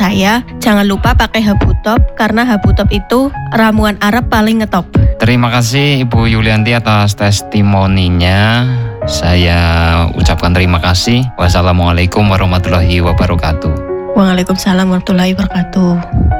saya, jangan lupa pakai Habu Top karena Habu Top itu ramuan Arab paling ngetop. Terima kasih Ibu Yulianti atas testimoninya. Saya ucapkan terima kasih. Wassalamualaikum warahmatullahi wabarakatuh. Waalaikumsalam warahmatullahi wabarakatuh.